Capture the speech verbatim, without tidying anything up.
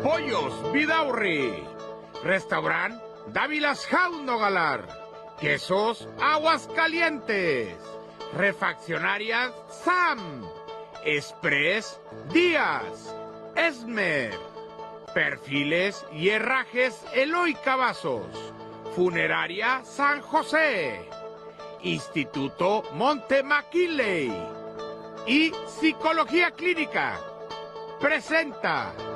Pollos Vidaurri. Restaurant Dávilas Jauno Galar. Quesos Aguascalientes. Refaccionarias Sam. Express Díaz. Esmer. Perfiles y herrajes Eloy Cavazos. Funeraria San José. Instituto Monte McKinley. Y Psicología Clínica presenta